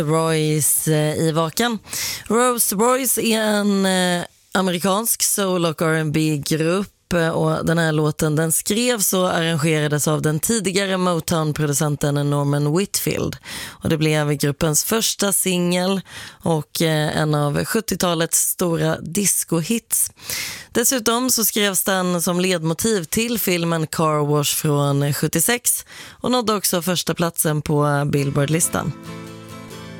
Royce i Vakan. Rose Royce är en amerikansk soul- och R&B-grupp. Och den här låten den skrevs och arrangerades av den tidigare Motown-producenten Norman Whitfield. Och det blev gruppens första singel och en av 70-talets stora disco-hits. Dessutom så skrevs den som ledmotiv till filmen Car Wash från 76 och nådde också första platsen på Billboard-listan.